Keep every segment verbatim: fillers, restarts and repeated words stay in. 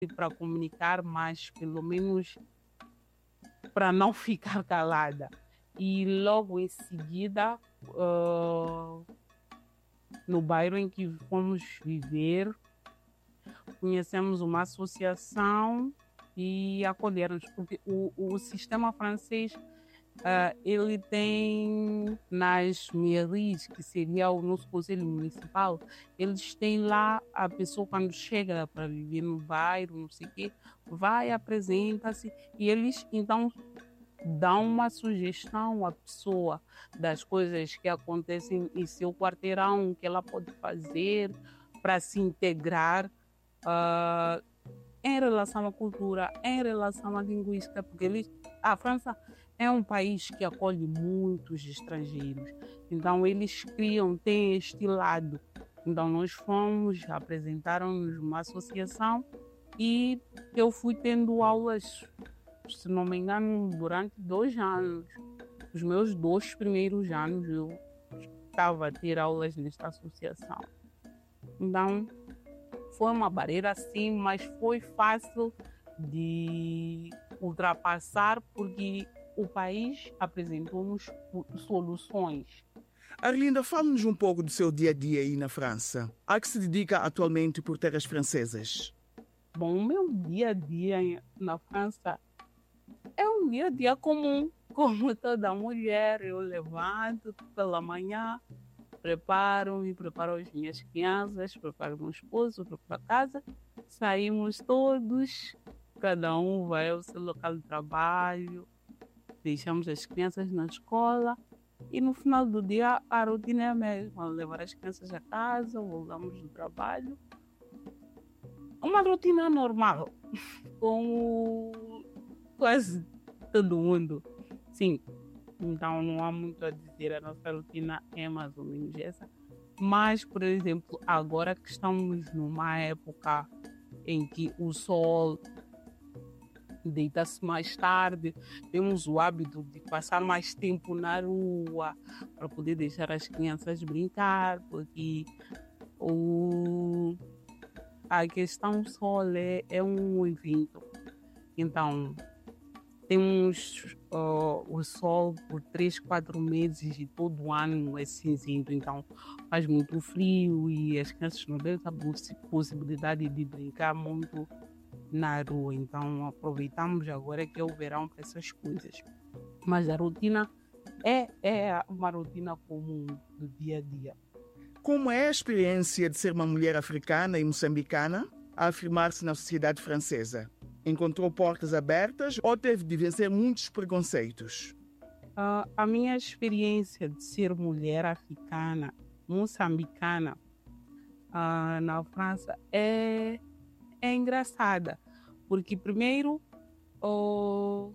para comunicar, mas pelo menos para não ficar calada. E logo em seguida, uh, no bairro em que fomos viver, conhecemos uma associação e acolheram-nos, porque o, o sistema francês, uh, ele tem nas mairies, que seria o nosso conselho municipal, eles têm lá a pessoa quando chega para viver no bairro, não sei o quê, vai, apresenta-se e eles então dão uma sugestão à pessoa das coisas que acontecem em seu quarteirão, que ela pode fazer para se integrar uh, em relação à cultura, em relação à linguística, porque eles, a França é um país que acolhe muitos estrangeiros, então eles criam, têm este lado. Então nós fomos, apresentaram-nos uma associação e eu fui tendo aulas, se não me engano, durante dois anos. Os meus dois primeiros anos eu estava a ter aulas nesta associação. Então, foi uma barreira sim, mas foi fácil de ultrapassar porque o país apresentou-nos soluções. Arlinda, fale-nos um pouco do seu dia-a-dia aí na França. A que se dedica atualmente por terras francesas? Bom, o meu dia-a-dia na França é um dia-a-dia comum, como toda mulher. Eu levanto pela manhã, preparo-me, preparo as minhas crianças, preparo meu esposo, preparo a casa, saímos todos, cada um vai ao seu local de trabalho, deixamos as crianças na escola e no final do dia a rotina é a mesma, levar as crianças a casa, voltamos do trabalho. Uma rotina normal, como quase todo mundo. Sim, então não há muito a dizer, a nossa rotina é mais ou menos essa. Mas, por exemplo, agora que estamos numa época em que o sol deita-se mais tarde, temos o hábito de passar mais tempo na rua para poder deixar as crianças brincar, porque o... a questão sol é, é um evento. Então, temos uh, o sol por três, quatro meses e todo o ano é cinzento, então faz muito frio e as crianças não têm essa possibilidade de brincar muito na rua. Então aproveitamos agora que é o verão para essas coisas. Mas a rotina é, é uma rotina comum do dia a dia. Como é a experiência de ser uma mulher africana e moçambicana a afirmar-se na sociedade francesa? Encontrou portas abertas ou teve de vencer muitos preconceitos? Uh, a minha experiência de ser mulher africana, moçambicana, uh, na França é, é engraçada. Porque, primeiro, uh,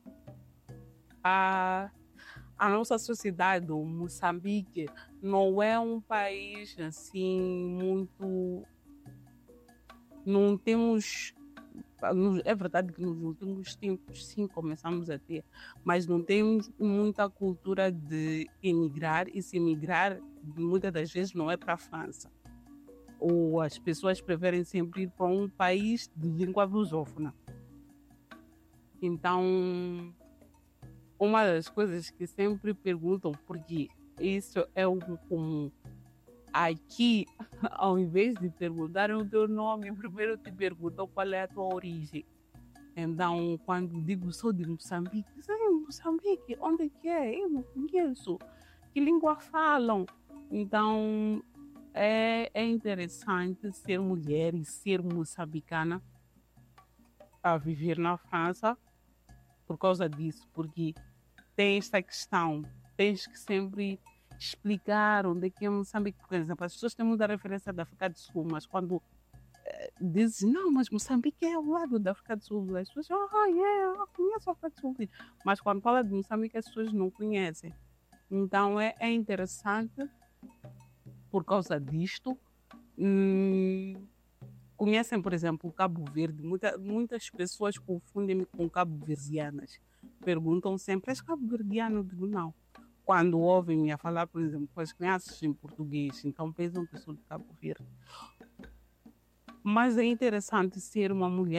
a, a nossa sociedade, o Moçambique, não é um país assim muito. Não temos. É verdade que nos últimos tempos sim começamos a ter, mas não temos muita cultura de emigrar, e se emigrar muitas das vezes não é para a França. Ou as pessoas preferem sempre ir para um país de língua lusófona. Então, uma das coisas que sempre perguntam, porque isso é o comum, aqui, ao invés de perguntarem o teu nome, primeiro te perguntam qual é a tua origem. Então, quando digo sou de Moçambique, dizem Moçambique, onde que é? Eu não conheço. Que língua falam? Então, é, é interessante ser mulher e ser moçambicana a viver na França por causa disso, porque tem esta questão, tens que sempre explicar onde é que é Moçambique. Por exemplo, as pessoas têm muita referência da África do Sul, mas quando eh, dizem, não, mas Moçambique é ao lado da África do Sul, as pessoas, ah, yeah, eu conheço a África do Sul. Mas quando fala de Moçambique, as pessoas não conhecem. Então é, é interessante por causa disto. Hum, conhecem, por exemplo, o Cabo Verde. Muita, muitas pessoas confundem-me com cabo-verdianas. Perguntam sempre, és cabo-verdiano? Eu digo, não. Quando ouvem-me a falar, por exemplo, com as crianças em português, então pensam que sou de Cabo Verde. Mas é interessante ser uma mulher